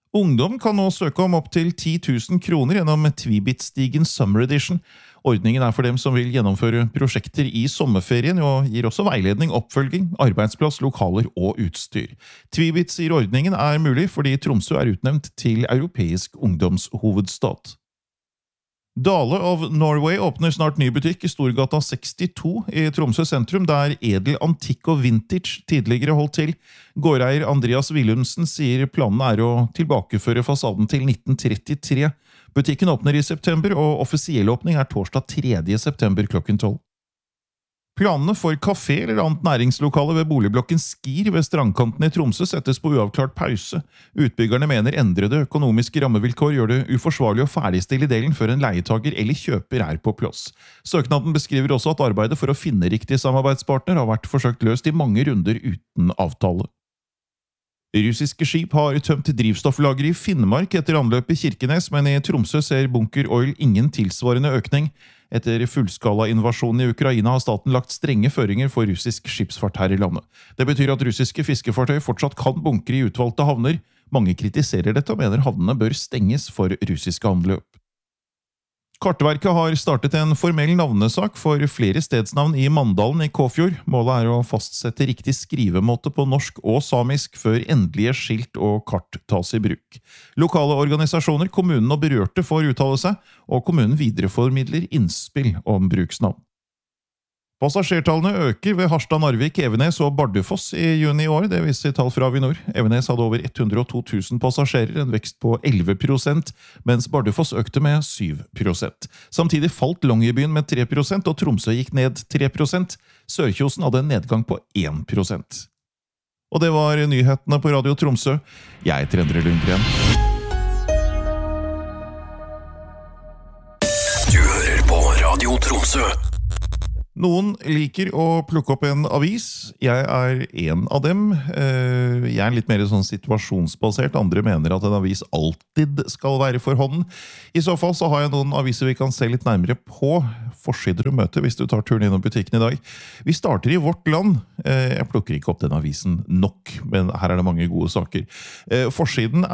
Ungdom kan nå søke om opp til 10 000 kroner gjennom Tvibit-stigen Summer Edition. Ordningen for dem som vil gjennomføre prosjekter i sommerferien, og gir også veiledning, oppfølging, arbeidsplass, lokaler og utstyr. Tvibit sier ordningen mulig fordi Tromsø utnevnt til europeisk ungdomshovedstad. Dale of Norway åpner snart ny butikk i Storgata 62 i Tromsø sentrum, der edel antikk og vintage tidligere holdt til. Gårdeier Andreas Willumsen sier planen å tilbakeføre fasaden til 1933. Butikken åpner i september, og offisiell åpning torsdag 3. september klokken 12. Planene for kafé eller annet næringslokale ved boligblokken Skir ved strandkanten i Tromsø settes på uavklart pause. Utbyggerne mener endrede økonomiske rammevilkår gjør det uforsvarlig å ferdigstille delen før en leietager eller kjøper på plass. Søknaden beskriver også at arbeidet for å finne riktig samarbeidspartner har vært forsøkt løst i mange runder uten avtale. Russiske skip har tømt drivstofflager i Finnmark etter anløp i Kirkenes, men i Tromsø ser Bunker Oil ingen tilsvarende økning. Etter fullskala-invasjonen i Ukraina har staten lagt strenge føringer for russisk skipsfart her i landet. Det betyr at russiske fiskefartøy fortsatt kan bunkre i utvalgte havner. Mange kritiserer dette og mener havnene bør stenges for russiske anløp. Kartverket har startet en formell navnesak for flere stedsnavn i Mandalen i Kåfjord. Målet å fastsette riktig skrivemåte på norsk og samisk før endelige skilt og kart tas i bruk. Lokale organisasjoner, kommunen og berørte får uttale seg, og kommunen videreformidler innspill om bruksnavn. Passasjertallene øker ved Harstad, Narvik, Evenes og Bardufoss i juni i år, det viser tall fra Avinor. Evenes hadde over 102 000 passasjerer, en vekst på 11%, mens Bardufoss økte med 7%. Samtidig falt Longyearbyen med 3%, og Tromsø gikk ned 3%. Sørkjosen hadde en nedgang på 1%. Og det var nyhetene på Radio Tromsø. Jeg heter Endre Lundgren. Du hører på Radio Tromsø. Noen liker å plukke opp en avis. Jeg en av dem. Jeg litt mer sånn situasjonsbasert. Andre mener at en avis alltid skal være for hånden. I så fall så har jeg noen aviser vi kan se litt nærmere på. Forsider og møte hvis du tar turen innom butikken i dag. Vi starter i Vårt Land. Jeg plukker ikke opp den avisen nok, men her det mange gode saker. Forsiden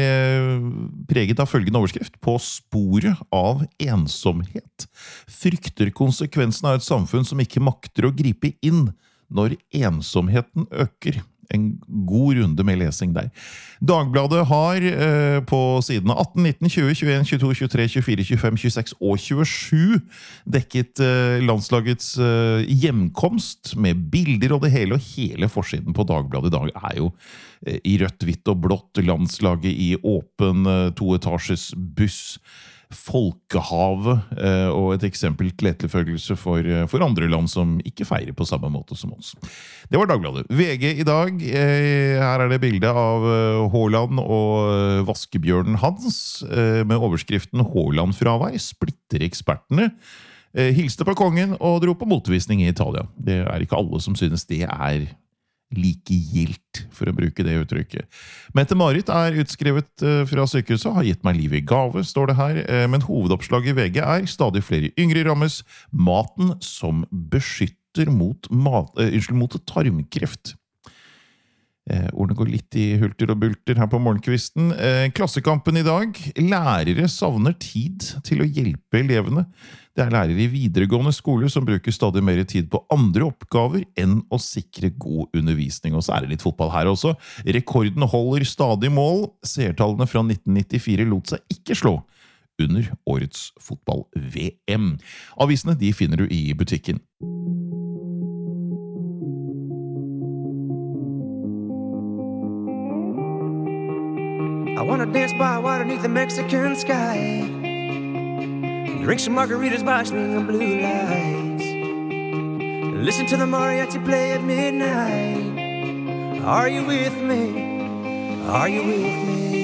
preget av følgende overskrift: På sporet av ensomhet. Frykter konsekvensen av et samfunn som ikke makter å gripe inn når ensomheten øker. En god runde med lesing der. Dagbladet har på sidene 18, 19, 20, 21, 22, 23, 24, 25, 26 og 27 dekket landslagets hjemkomst med bilder og det hele, og hele forsiden på Dagbladet i dag jo i rødt, hvitt og blått. Landslaget i åpen toetasjes buss. Folkehavet og et eksempel til etterfølgelse for andre land som ikke feirer på samme måte som oss. Det var Dagbladet. VG i dag, her det bildet av Haaland og vaskebjørnen hans, med overskriften Haaland-fravær splitter ekspertene. Hilste på kongen og dro på motvisning i Italia. Det ikke alle som synes det likegildt, for å bruke det uttrykket. Mette-Marit utskrevet fra sykehuset, har gitt meg liv i gave, står det her, men hovedoppslaget i VG stadig flere yngre rammes, maten som beskytter mot tarmkreft. Ordene går litt i hulter og bulter her på morgenkvisten. Klassekampen i dag. Lærere savner tid til å hjelpe elevene. Det lærere i videregående skole som bruker stadig mer tid på andre oppgaver enn å sikre god undervisning. Og så det litt fotball her også. Rekorden holder stadig mål. Seertallene fra 1994 lot seg ikke slå under årets fotball-VM. Avisene de finner du i butikken. I wanna dance by water beneath the Mexican sky. Drink some margaritas by swinging blue lights. Listen to the mariachi play at midnight. Are you with me? Are you with me?